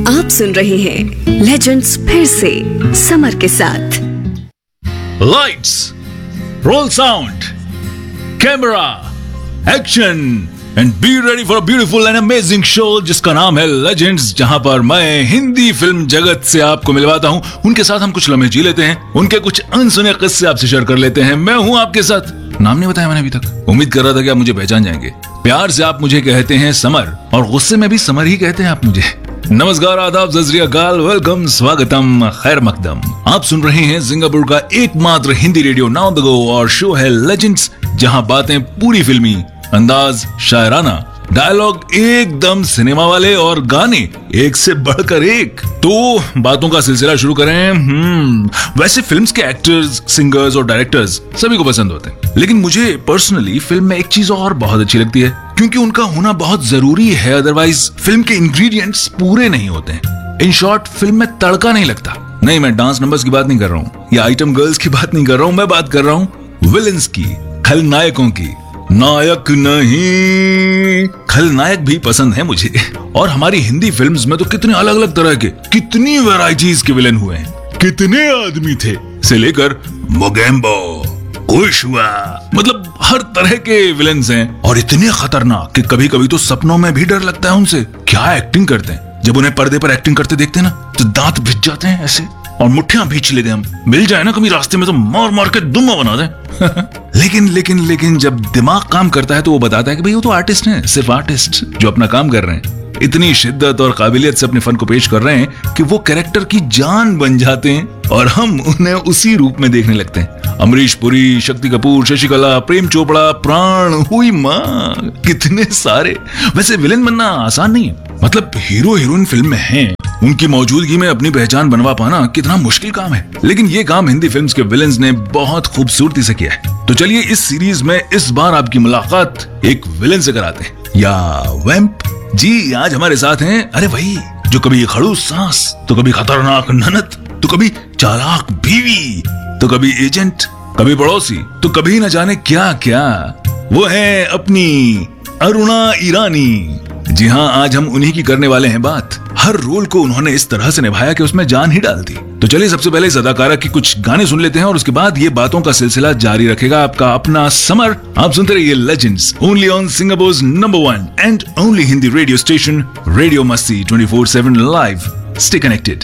आप सुन रहे हैं लेजेंड्स फिर से समर के साथ। Lights, role sound, camera, action and be ready for a beautiful and amazing show जिसका नाम है लेजेंड्स, जहां पर मैं हिंदी फिल्म जगत से आपको मिलवाता हूं। उनके साथ हम कुछ लम्हे जी लेते हैं, उनके कुछ अनसुने किस्से आपसे शेयर कर लेते हैं। मैं हूं आपके साथ, नाम नहीं बताया मैंने अभी तक, उम्मीद कर रहा था कि आप मुझे पहचान जाएंगे। प्यार से आप मुझे कहते हैं समर, और गुस्से में भी समर ही कहते हैं आप मुझे। नमस्कार, आदाब, जज़ रिया गाल, वेलकम, स्वागतम, खैर मकदम। आप सुन रहे हैं सिंगापुर का एकमात्र Hindi radio now the go, और शो है लेजेंड्स, जहां बातें पूरी फिल्मी, अंदाज शायराना, डायलॉग एकदम सिनेमा वाले और गाने एक से बढ़कर एक। तो बातों का सिलसिला शुरू करें। वैसे फिल्म्स के एक्टर्स, सिंगर्स और डायरेक्टर्स सभी को पसंद होते हैं, लेकिन मुझे पर्सनली फिल्म में एक चीज और बहुत अच्छी लगती है, क्योंकि उनका होना बहुत जरूरी है। अदरवाइज फिल्म के इंग्रेडिएंट्स पूरे नहीं होते हैं। इन शॉर्ट, फिल्म में तड़का नहीं लगता। नहीं, मैं डांस नंबर्स की बात नहीं कर रहा हूँ या आइटम गर्ल्स की बात नहीं कर रहा हूँ, मैं बात कर रहा हूँ विलेंस की, खलनायकों की। नायक नहीं, खलनायक भी पसंद है मुझे। और हमारी हिंदी फिल्म्स में तो कितने अलग अलग तरह के, कितनी वैरायटीज के विलेन हुए हैं, कितने आदमी थे से लेकर मोगेम्बो, कुशवा, मतलब हर तरह के विलेन्स हैं, और इतने खतरनाक कि कभी कभी तो सपनों में भी डर लगता है उनसे। क्या एक्टिंग करते हैं, जब उन्हें पर्दे पर एक्टिंग करते देखते हैं ना, तो दांत भिज जाते हैं ऐसे, और मुट्ठियां भींच लेते हैं हम। मिल जाए ना कभी रास्ते में तो मार मार के दुम्मा बना दें। लेकिन जब दिमाग काम करता है तो वो बताता है कि भाई वो तो आर्टिस्ट हैं, सिर्फ आर्टिस्ट जो अपना काम कर रहे हैं। इतनी शिद्दत और काबिलियत से अपने फन को पेश कर रहे हैं कि वो कैरेक्टर की जान बन जाते हैं, और हम उन्हें उसी रूप में देखने लगते हैं। अमरीश पुरी, शक्ति कपूर, शशिकला, प्रेम चोपड़ा, प्राण, हुई माँ, कितने सारे। वैसे विलेन बनना आसान नहीं है, मतलब हीरो हीरोइन फिल्म में हैं, उनकी मौजूदगी में अपनी पहचान बनवा पाना कितना मुश्किल काम है, लेकिन ये काम हिंदी फिल्म्स के विलेन्स ने बहुत खूबसूरती से किया है। तो चलिए इस सीरीज में इस बार आपकी मुलाकात एक विलेन से कराते हैं, या वैम्प जी। आज हमारे साथ हैं, अरे वही जो कभी खड़ूस सास, तो कभी खतरनाक ननद, तो कभी चालाक बीवी, तो कभी एजेंट, कभी पड़ोसी, तो कभी न जाने क्या क्या। वो है अपनी अरुणा ईरानी। जी हाँ, आज हम उन्हीं की करने वाले हैं बात। हर रोल को उन्होंने इस तरह से निभाया कि उसमें जान ही डाल दी। तो चलिए सबसे पहले इस अदाकारा की कुछ गाने सुन लेते हैं, और उसके बाद ये बातों का सिलसिला जारी रखेगा आपका अपना समर। आप सुनते रहिए legends, only on सिंगापुर्स number 1 and only Hindi radio station, radio मस्ती 24/7 लाइव। Stay connected.